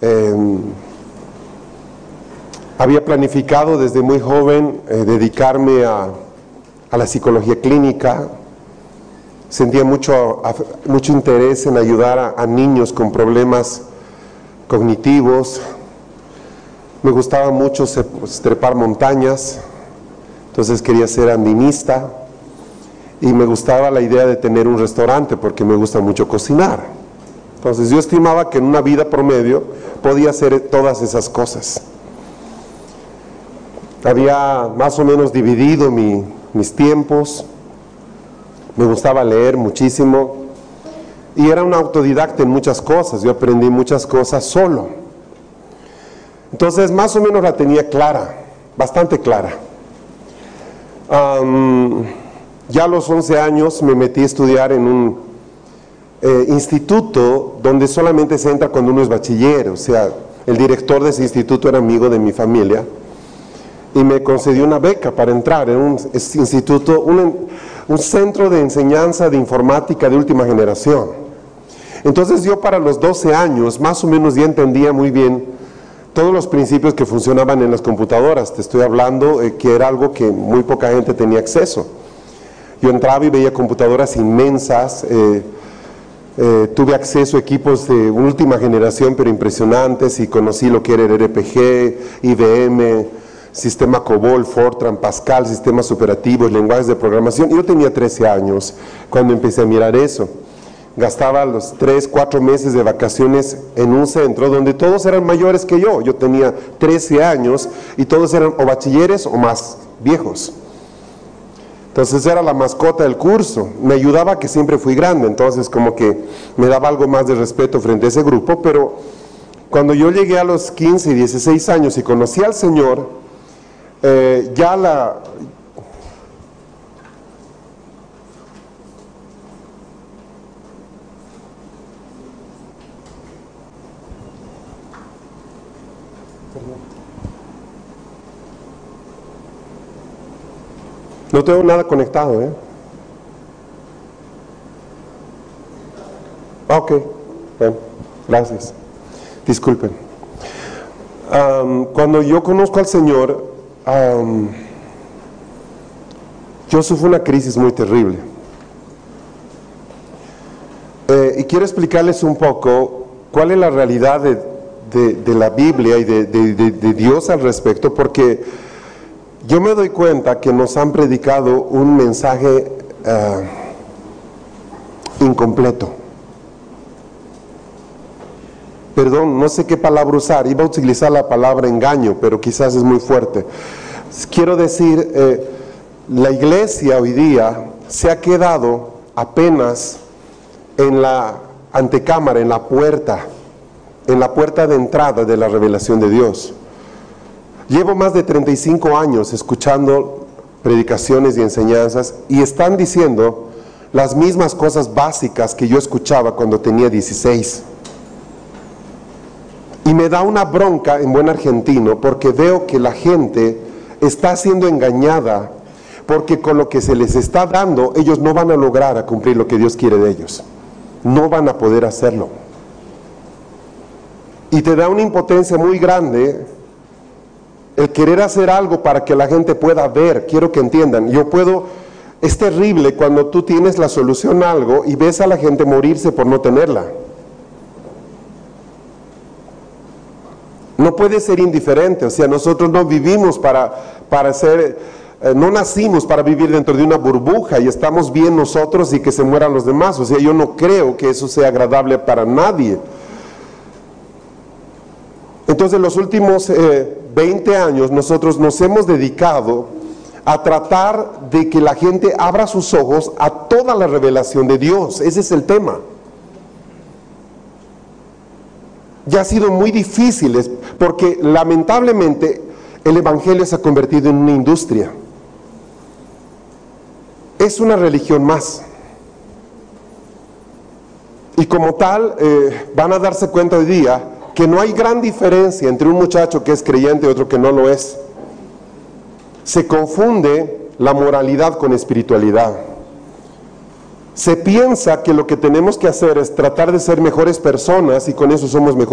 había planificado desde muy joven dedicarme a la psicología clínica. Sentía mucho interés en ayudar a niños con problemas cognitivos. Me gustaba mucho trepar montañas, entonces quería ser andinista, y me gustaba la idea de tener un restaurante porque me gusta mucho cocinar. Entonces yo estimaba que en una vida promedio podía hacer todas esas cosas. Había más o menos dividido mis tiempos. Me gustaba leer muchísimo y era un autodidacta en muchas cosas. Yo aprendí muchas cosas solo. Entonces más o menos la tenía clara, bastante clara. Ya a los 11 años me metí a estudiar en un instituto donde solamente se entra cuando uno es bachiller. O sea, el director de ese instituto era amigo de mi familia y me concedió una beca para entrar en un instituto, un centro de enseñanza de informática de última generación. Entonces yo para los 12 años más o menos ya entendía muy bien todos los principios que funcionaban en las computadoras. Te estoy hablando que era algo que muy poca gente tenía acceso. Yo entraba y veía computadoras inmensas, tuve acceso a equipos de última generación pero impresionantes, y conocí lo que era el RPG, IBM, sistema COBOL, Fortran, Pascal, sistemas operativos, lenguajes de programación. Yo tenía 13 años cuando empecé a mirar eso. Gastaba los 3, 4 meses de vacaciones en un centro donde todos eran mayores que yo. Yo tenía 13 años y todos eran o bachilleres o más viejos. Entonces era la mascota del curso. Me ayudaba que siempre fui grande, entonces como que me daba algo más de respeto frente a ese grupo. Pero cuando yo llegué a los 15 y 16 años y conocí al Señor, no tengo nada conectado, Ok, bueno, gracias. Disculpen. Cuando yo conozco al Señor, yo sufro una crisis muy terrible. Y quiero explicarles un poco cuál es la realidad de la Biblia y de Dios al respecto, porque yo me doy cuenta que nos han predicado un mensaje incompleto. Perdón, no sé qué palabra usar. Iba a utilizar la palabra engaño, pero quizás es muy fuerte. Quiero decir, la iglesia hoy día se ha quedado apenas en la antecámara, en la puerta de entrada de la revelación de Dios. Llevo más de 35 años escuchando predicaciones y enseñanzas y están diciendo las mismas cosas básicas que yo escuchaba cuando tenía 16. Y me da una bronca en buen argentino porque veo que la gente está siendo engañada, porque con lo que se les está dando ellos no van a lograr cumplir lo que Dios quiere de ellos. No van a poder hacerlo. Y te da una impotencia muy grande el querer hacer algo para que la gente pueda ver. Quiero que entiendan, es terrible cuando tú tienes la solución a algo y ves a la gente morirse por no tenerla. No puede ser indiferente. O sea, nosotros no vivimos no nacimos para vivir dentro de una burbuja y estamos bien nosotros y que se mueran los demás. O sea, yo no creo que eso sea agradable para nadie. Entonces, los últimos 20 años nosotros nos hemos dedicado a tratar de que la gente abra sus ojos a toda la revelación de Dios. Ese es el tema. Ya ha sido muy difícil porque lamentablemente el evangelio se ha convertido en una industria. Es una religión más. Y como tal, van a darse cuenta hoy día que no hay gran diferencia entre un muchacho que es creyente y otro que no lo es. Se confunde la moralidad con espiritualidad. Se piensa que lo que tenemos que hacer es tratar de ser mejores personas y con eso somos mejores